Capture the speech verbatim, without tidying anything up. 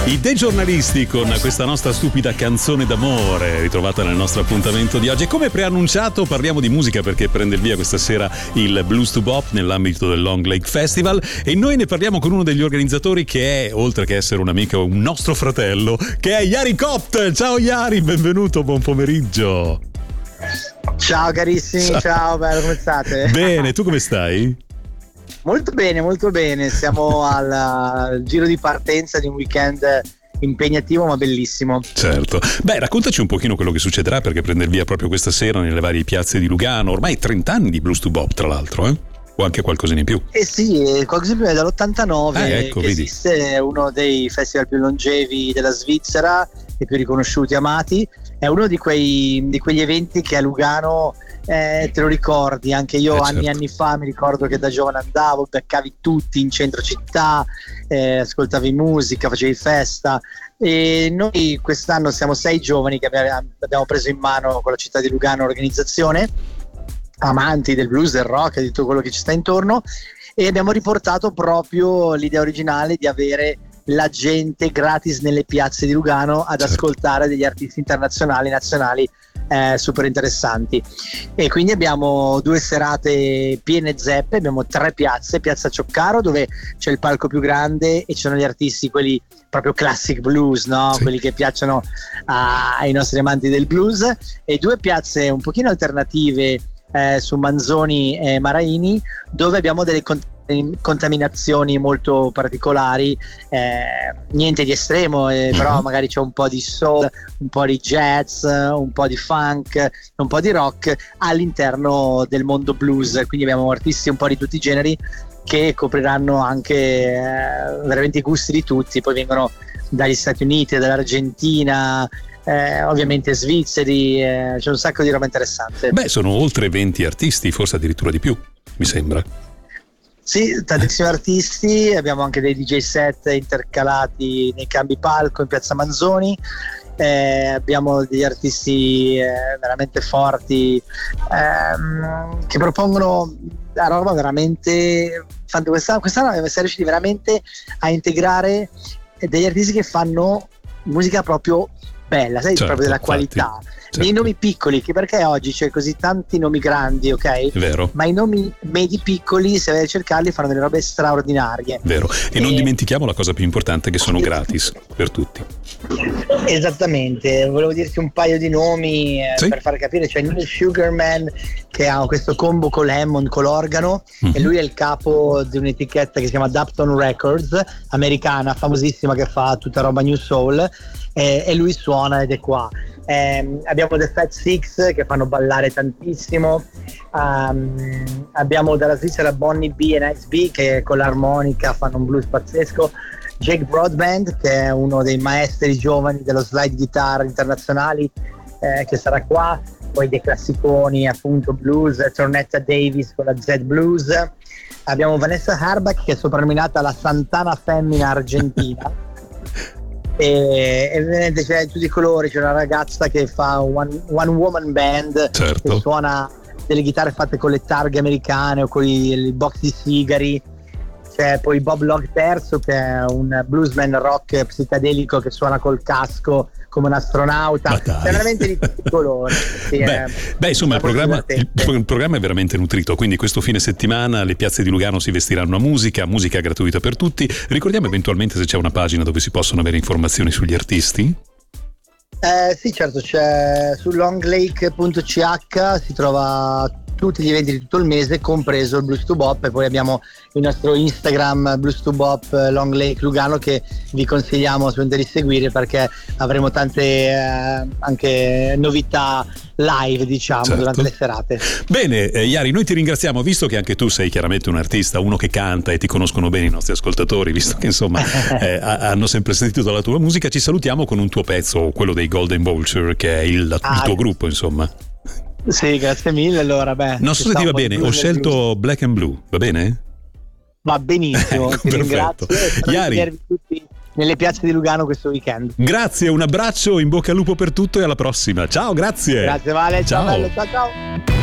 I dei giornalisti con questa nostra stupida canzone d'amore ritrovata nel nostro appuntamento di oggi. E come preannunciato parliamo di musica, perché prende il via questa sera il Blues to Bop nell'ambito del Long Lake Festival, e noi ne parliamo con uno degli organizzatori che è, oltre che essere un amico, un nostro fratello, che è Yari Copt. Ciao Yari, benvenuto, buon pomeriggio. Ciao carissimi, ciao, ciao bello, come state? Bene, tu come stai? Molto bene, molto bene, siamo al, al giro di partenza di un weekend impegnativo ma bellissimo. Certo, beh, raccontaci un pochino quello che succederà, perché prende il via proprio questa sera nelle varie piazze di Lugano, ormai trenta anni di Blues to Bop tra l'altro, eh? O anche qualcosina in più. Eh sì, qualcosa in più, è dall'ottantanove, eh, ecco, che vedi. esiste, uno dei festival più longevi della Svizzera e più riconosciuti e amati. È uno di quei di quegli eventi che a Lugano eh, te lo ricordi, anche io eh, anni e certo. anni fa mi ricordo che da giovane andavo, beccavi tutti in centro città, eh, ascoltavi musica, facevi festa. E noi quest'anno siamo sei giovani che abbiamo, abbiamo preso in mano con la città di Lugano l'organizzazione, amanti del blues, del rock e di tutto quello che ci sta intorno, e abbiamo riportato proprio l'idea originale di avere la gente gratis nelle piazze di Lugano ad certo. ascoltare degli artisti internazionali, nazionali eh, super interessanti. E quindi abbiamo due serate piene zeppe, abbiamo tre piazze: Piazza Cioccaro, dove c'è il palco più grande e ci sono gli artisti, quelli proprio classic blues, no? Sì. Quelli che piacciono a, ai nostri amanti del blues, e due piazze un pochino alternative eh, su Manzoni e Maraini, dove abbiamo delle cont- contaminazioni molto particolari, eh, niente di estremo, eh, però magari c'è un po' di soul, un po' di jazz, un po' di funk, un po' di rock all'interno del mondo blues. Quindi abbiamo artisti un po' di tutti i generi che copriranno anche eh, veramente i gusti di tutti. Poi vengono dagli Stati Uniti, dall'Argentina, eh, ovviamente svizzeri, eh, c'è un sacco di roba interessante. Beh, sono oltre venti artisti, forse addirittura di più, mi sembra. Sì, tantissimi artisti, abbiamo anche dei D J set intercalati nei cambi palco in Piazza Manzoni, eh, abbiamo degli artisti eh, veramente forti ehm, che propongono la roba veramente fanno questa, quest'anno siamo riusciti veramente a integrare degli artisti che fanno musica proprio bella, sai, certo, proprio della infatti, qualità, certo. Nei nomi piccoli, che perché oggi c'è così tanti nomi grandi, ok? È vero. Ma i nomi medi piccoli, se vai a cercarli, fanno delle robe straordinarie. Vero. E, e non dimentichiamo la cosa più importante, che sono gratis per tutti. Esattamente, volevo dirti un paio di nomi eh, sì? per far capire. C'è Neil Sugarman, che ha questo combo con l'Hammond, con l'organo, mm-hmm. e lui è il capo di un'etichetta che si chiama Dapton Records, americana, famosissima, che fa tutta roba New Soul, eh, e lui suona ed è qua. Eh, abbiamo The Fat Six che fanno ballare tantissimo, um, abbiamo dalla Svizzera Bonnie B e Nice B che con l'armonica fanno un blues pazzesco, Jake Broadband che è uno dei maestri giovani dello slide guitar internazionali, eh, che sarà qua, poi dei classiconi appunto blues, Tornetta Davis con la Z Blues, abbiamo Vanessa Harbach che è soprannominata la Santana femmina argentina. E, e ovviamente c'è tutti i colori, c'è una ragazza che fa one, one woman band, certo. che suona delle chitarre fatte con le targhe americane o con i, i box di sigari. C'è poi Bob Log terzo che è un bluesman rock psichedelico che suona col casco come un astronauta, c'è veramente di tutti i colori. Sì, beh, beh insomma il programma, il, il programma è veramente nutrito, quindi questo fine settimana le piazze di Lugano si vestiranno a musica, musica gratuita per tutti. Ricordiamo eventualmente se c'è una pagina dove si possono avere informazioni sugli artisti. Eh, sì, certo, c'è su longlake punto c h, si trova tutti gli eventi di tutto il mese, compreso il Blues to Bop, e poi abbiamo il nostro Instagram Blues to Bop Long Lake Lugano, che vi consigliamo assolutamente di seguire, perché avremo tante eh, anche novità live, diciamo, certo. durante le serate. Bene, eh, Yari, noi ti ringraziamo, visto che anche tu sei chiaramente un artista, uno che canta e ti conoscono bene i nostri ascoltatori, visto che insomma eh, hanno sempre sentito la tua musica. Ci salutiamo con un tuo pezzo, quello dei Golden Vulture, che è il, ah, il tuo gruppo, insomma. Sì, grazie mille. Allora, beh, non so se ti va bene, ho scelto blues. Black and Blue, va bene? Va benissimo, ecco, ti ringrazio. Yari, tutti nelle piazze di Lugano questo weekend. Grazie, un abbraccio, in bocca al lupo per tutto e alla prossima. Ciao, grazie. Grazie Vale, ciao, ciao bello, ciao ciao.